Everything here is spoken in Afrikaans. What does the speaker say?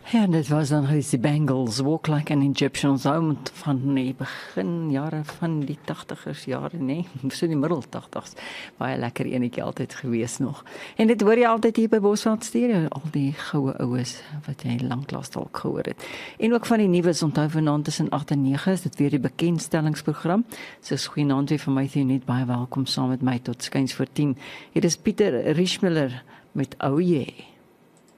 Ja, dit was dan gewees die Bangles, Walk Like an Egyptian Sound van die begin jare van die 80ers jare, nee, so die middel 80s. Baie lekker enetjie altyd gewees nog. En dit hoor jy altyd hier by Bosveld Stereo, al die goue oues wat jy lanklaas dalk gehoor het. En ook van die nuus, onthou vanaand tussen 8 en 9 is dit weer die bekendstellingsprogram. So goeienaand weer van my, net baie welkom saam met my tot skuins voor 10. Hier is Pieter Rischmiller met O Jee.